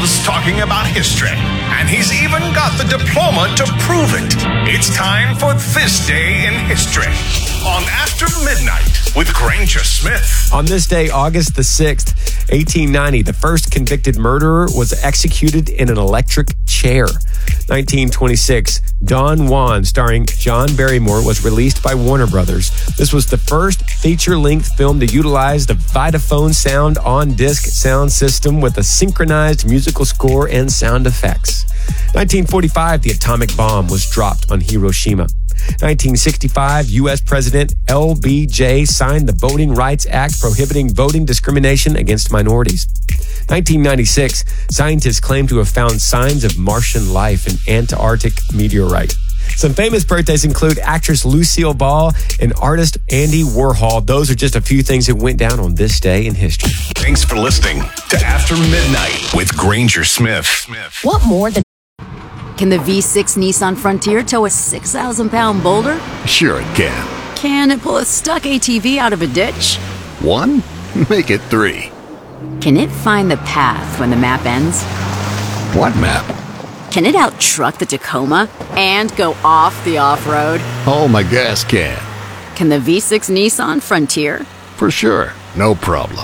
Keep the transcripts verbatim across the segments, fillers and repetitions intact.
loves talking about history, and he's even got the diploma to prove it. It's time for This Day in History on After Midnight with Granger Smith. On this day, August the sixth, eighteen ninety, the first convicted murderer was executed in an electric chair. nineteen twenty-six, Don Juan, starring John Barrymore, was released by Warner Brothers. This was the first feature-length film to utilize the Vitaphone sound on-disc sound system with a synchronized musical score and sound effects. nineteen forty-five, the atomic bomb was dropped on Hiroshima. nineteen sixty-five, U S President L B J signed the Voting Rights Act prohibiting voting discrimination against minorities. nineteen ninety-six, scientists claim to have found signs of Martian life in Antarctic meteorite. Some famous birthdays include actress Lucille Ball and artist Andy Warhol. Those are just a few things that went down on this day in history. Thanks for listening to After Midnight with Granger Smith. What more than... Can the V six Nissan Frontier tow a six thousand pound boulder? Sure it can. Can it pull a stuck A T V out of a ditch? One? Make it three. Can it find the path when the map ends? What map? Can it out-truck the Tacoma and go off the off-road? Oh, my gas can. Can the V six Nissan Frontier? For sure. No problem.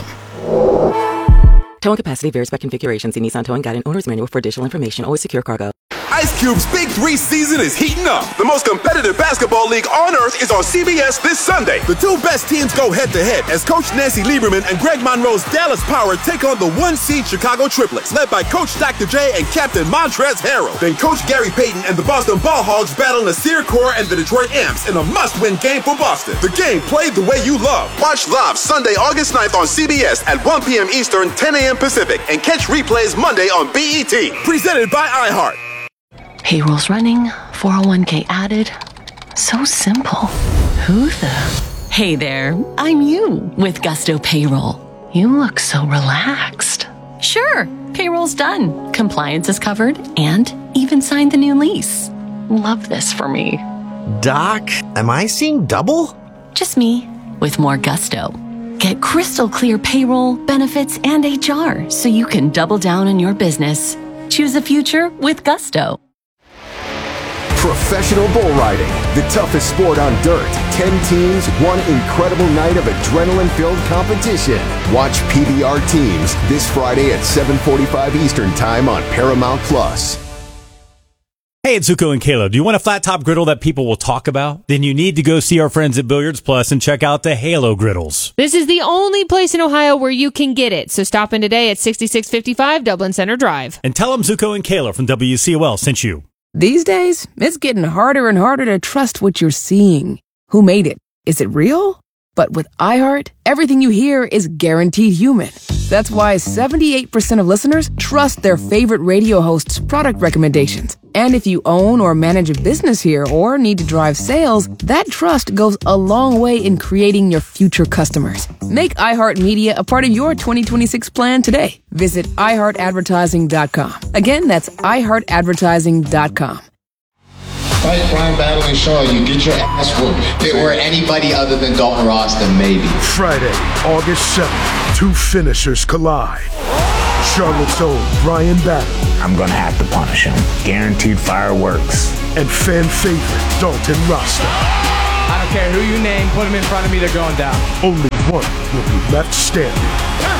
Towing capacity varies by configuration. See Nissan Towing Guide and Owner's Manual for additional information. Always secure cargo. Ice Cube's Big Three season is heating up. The most competitive basketball league on earth is on C B S this Sunday. The two best teams go head-to-head as Coach Nancy Lieberman and Greg Monroe's Dallas Power take on the one-seed Chicago Triplets, led by Coach Doctor J and Captain Montrezl Harrell. Then Coach Gary Payton and the Boston Ball Hogs battle Nasir Kaur and the Detroit Imps in a must-win game for Boston. The game played the way you love. Watch live Sunday, August ninth on C B S at one p.m. Eastern, ten a.m. Pacific, and catch replays Monday on B E T. Presented by iHeart. Payroll's running, four oh one k added. So simple. Who the? Hey there, I'm you with Gusto Payroll. You look so relaxed. Sure, payroll's done. Compliance is covered and even signed the new lease. Love this for me. Doc, am I seeing double? Just me with more gusto. Get crystal clear payroll, benefits, and H R so you can double down on your business. Choose a future with Gusto. Professional bull riding, the toughest sport on dirt. Ten teams, one incredible night of adrenaline-filled competition. Watch P B R Teams this Friday at seven forty-five Eastern Time on Paramount Plus. Hey, it's Zuko and Caleb. Do you want a flat-top griddle that people will talk about? Then you need to go see our friends at Billiards Plus and check out the Halo griddles. This is the only place in Ohio where you can get it, so stop in today at sixty-six fifty-five Dublin Center Drive. And tell them Zuko and Caleb from W C O L sent you. These days, it's getting harder and harder to trust what you're seeing. Who made it? Is it real? But with iHeart, everything you hear is guaranteed human. That's why seventy-eight percent of listeners trust their favorite radio host's product recommendations. And if you own or manage a business here or need to drive sales, that trust goes a long way in creating your future customers. Make iHeartMedia a part of your twenty twenty-six plan today. Visit i heart advertising dot com. Again, that's i heart advertising dot com. Fight crime, battling Shaw, you get your ass whooped. If it were anybody other than Dalton Ross, then maybe. Friday, August seventh, two finishers collide. Charlotte's own Brian Battle. I'm gonna have to punish him. Guaranteed fireworks. And fan favorite Dalton Rasta. I don't care who you name, put him in front of me, they're going down. Only one will be left standing.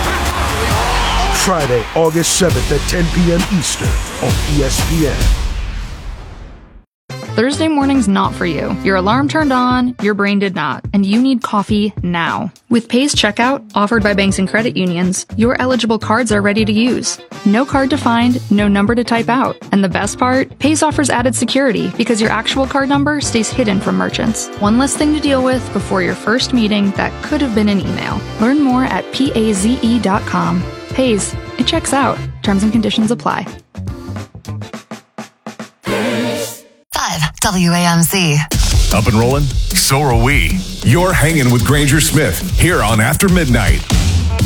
Friday, August seventh at ten p.m. Eastern on E S P N. Thursday morning's not for you. Your alarm turned on, your brain did not, and you need coffee now. With Pace Checkout, offered by banks and credit unions, your eligible cards are ready to use. No card to find, no number to type out. And the best part? Pace offers added security because your actual card number stays hidden from merchants. One less thing to deal with before your first meeting that could have been an email. Learn more at paze dot com. Pace, it checks out. Terms and conditions apply. W A M C. Up and rolling? So are we. You're hanging with Granger Smith here on After Midnight.